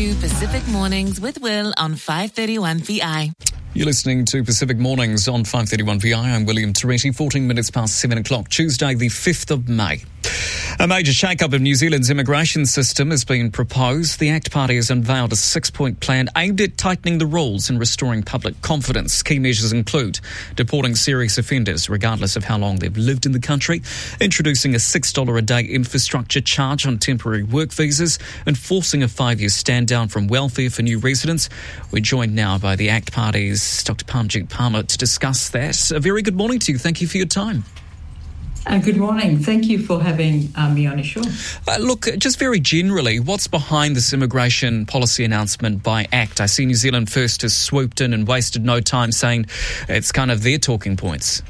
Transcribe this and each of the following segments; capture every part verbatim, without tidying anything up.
to Pacific Mornings with Will on five thirty-one V I. You're listening to Pacific Mornings on five thirty-one V I. I'm William Toretti, fourteen minutes past seven o'clock, Tuesday the fifth of May. A major shake-up of New Zealand's immigration system has been proposed. The ACT Party has unveiled a six-point plan aimed at tightening the rules and restoring public confidence. Key measures include deporting serious offenders regardless of how long they've lived in the country, introducing a six dollars a day infrastructure charge on temporary work visas, enforcing a five-year stand-down from welfare for new residents. We're joined now by the ACT Party's Doctor Parmjit Parmar to discuss that. A very good morning to you. Thank you for your time. Uh, good morning. Thank you for having uh, me on the show. Uh, look, just very generally, what's behind this immigration policy announcement by ACT? I see New Zealand First has swooped in and wasted no time saying it's kind of their talking points.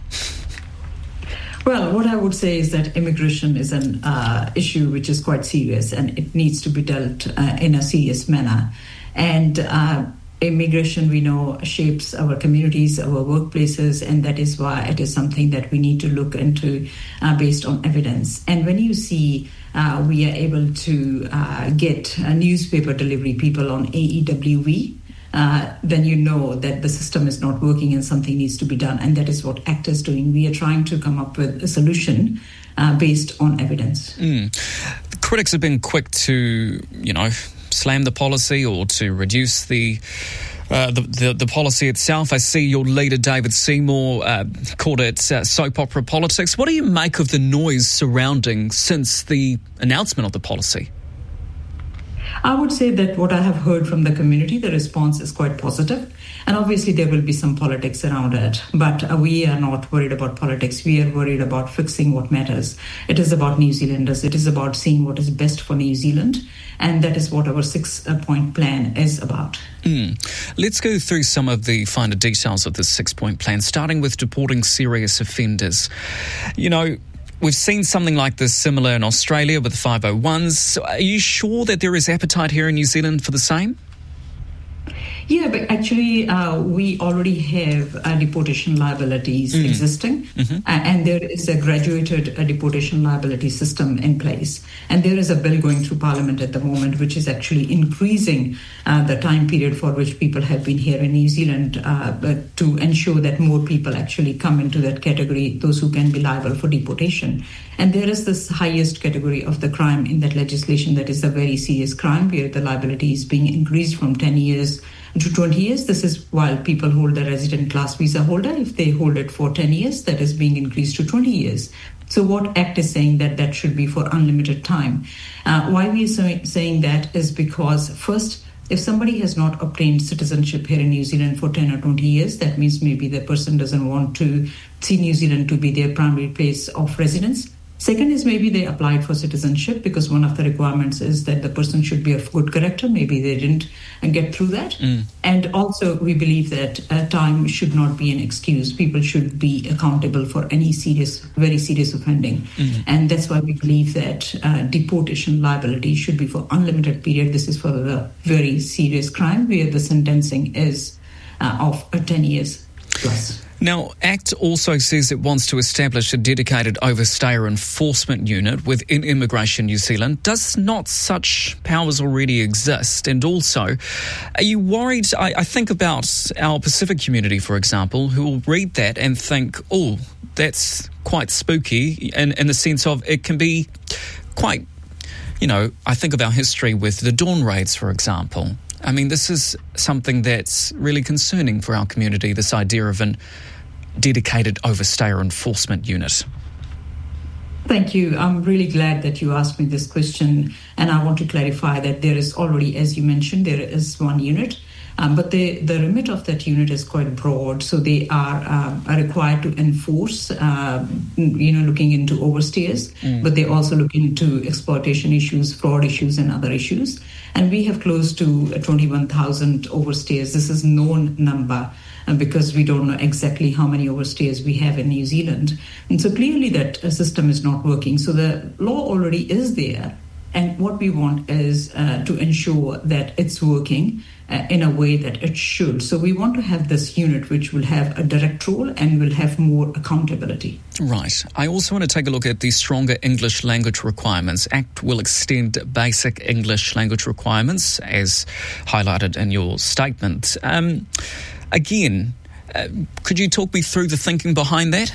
Well, what I would say is that immigration is an uh, issue which is quite serious and it needs to be dealt uh, in a serious manner. And uh, Immigration, we know, shapes our communities, our workplaces, and that is why it is something that we need to look into uh, based on evidence. And when you see uh, we are able to uh, get a newspaper delivery people on A E W V, uh, then you know that the system is not working and something needs to be done. And that is what ACT is doing. We are trying to come up with a solution uh, based on evidence. Mm. The critics have been quick to, you know, slam the policy or to reduce the, uh, the the the policy itself. I see your leader, David Seymour, uh, called it uh, soap opera politics. What do you make of the noise surrounding since the announcement of the policy? I would say that what I have heard from the community, the response is quite positive. And obviously there will be some politics around it. But uh, we are not worried about politics. We are worried about fixing what matters. It is about New Zealanders. It is about seeing what is best for New Zealand. And that is what our six-point plan is about. Mm. Let's go through some of the finer details of this six-point plan, starting with deporting serious offenders. You know, we've seen something like this similar in Australia with the five oh ones. So are you sure that there is appetite here in New Zealand for the same? Yeah, but actually uh, we already have uh, deportation liabilities mm. existing mm-hmm. uh, and there is a graduated uh, deportation liability system in place. And there is a bill going through Parliament at the moment which is actually increasing uh, the time period for which people have been here in New Zealand uh, to ensure that more people actually come into that category, those who can be liable for deportation. And there is this highest category of the crime in that legislation that is a very serious crime where the liability is being increased from ten years to twenty years. This is while people hold a resident class visa holder. If they hold it for ten years, that is being increased to twenty years. So what ACT is saying that that should be for unlimited time. Uh, why we are so, saying that is because first, if somebody has not obtained citizenship here in New Zealand for ten or twenty years, that means maybe the person doesn't want to see New Zealand to be their primary place of residence. Second is maybe they applied for citizenship because one of the requirements is that the person should be of good character. Maybe they didn't get through that. Mm. And also we believe that uh, time should not be an excuse. People should be accountable for any serious, very serious offending. Mm. And that's why we believe that uh, deportation liability should be for unlimited period. This is for the very serious crime where the sentencing is uh, of uh, ten years plus. Now, ACT also says it wants to establish a dedicated overstayer enforcement unit within Immigration New Zealand. Does not such powers already exist? And also, are you worried? I, I think about our Pacific community, for example, who will read that and think, oh, that's quite spooky, in, in the sense of it can be quite, you know, I think of our history with the Dawn raids, for example. I mean, this is something that's really concerning for our community, this idea of an dedicated overstayer enforcement unit. Thank you. I'm really glad that you asked me this question. And I want to clarify that there is already, as you mentioned, there is one unit. Um, but the, the remit of that unit is quite broad. So they are, um, are required to enforce, uh, you know, looking into overstayers, mm. but they also look into exploitation issues, fraud issues, and other issues. And we have close to twenty-one thousand overstayers. This is known number uh, because we don't know exactly how many overstayers we have in New Zealand. And so clearly that uh, system is not working. So the law already is there. And what we want is uh, to ensure that it's working uh, in a way that it should. So we want to have this unit which will have a direct role and will have more accountability. Right. I also want to take a look at the stronger English language requirements. ACT will extend basic English language requirements, as highlighted in your statement. Um, again, uh, could you talk me through the thinking behind that?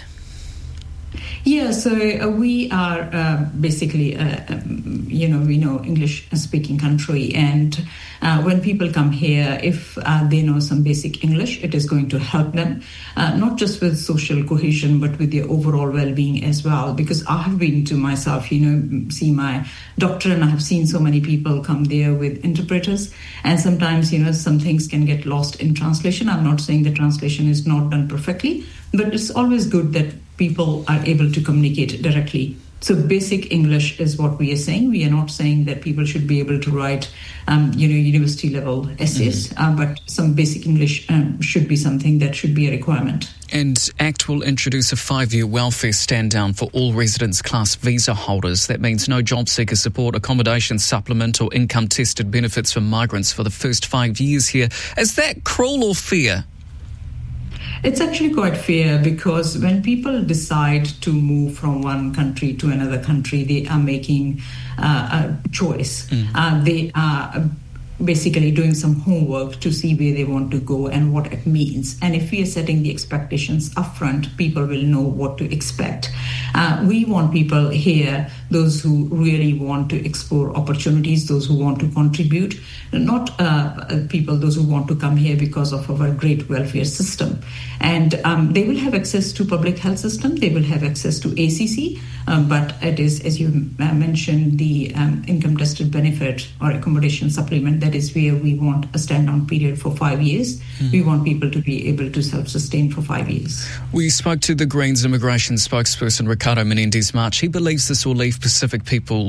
Yeah, so uh, we are uh, basically, uh, um, you know, we know English-speaking country, and uh, when people come here, if uh, they know some basic English, it is going to help them, uh, not just with social cohesion, but with their overall well-being as well. Because I have been to myself, you know, see my doctor, and I have seen so many people come there with interpreters, and sometimes, you know, some things can get lost in translation. I'm not saying the translation is not done perfectly, but it's always good that people are able to communicate directly. So basic English is what we are saying. We are not saying that people should be able to write, um, you know, university level essays, mm-hmm. uh, but some basic English um, should be something that should be a requirement. And ACT will introduce a five-year welfare stand-down for all residence class visa holders. That means no job seeker support, accommodation supplement or income-tested benefits for migrants for the first five years here. Is that cruel or fair? It's actually quite fair, because when people decide to move from one country to another country, they are making uh, a choice. Mm. Uh, they are basically doing some homework to see where they want to go and what it means. And if we are setting the expectations upfront, people will know what to expect. Uh, we want people here, those who really want to explore opportunities, those who want to contribute, not uh, people, those who want to come here because of our great welfare system. And um, they will have access to public health system, they will have access to A C C, um, but it is, as you mentioned, the um, income-tested benefit or accommodation supplement. That is where we want a stand-down period for five years. Mm. We want people to be able to self-sustain for five years. We spoke to the Greens immigration spokesperson, Ricardo Menendez-March. He believes this will leave Pacific people